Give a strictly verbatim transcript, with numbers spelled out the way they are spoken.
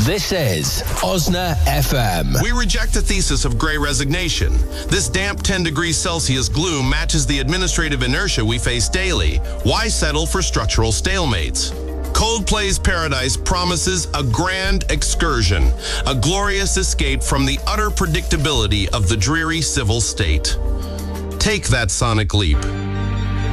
This is Osna F M. We reject the thesis of gray resignation. This damp ten degrees Celsius gloom matches the administrative inertia we face daily. Why settle for structural stalemates? Coldplay's Paradise promises a grand excursion, a glorious escape from the utter predictability of the dreary civil state. Take that sonic leap.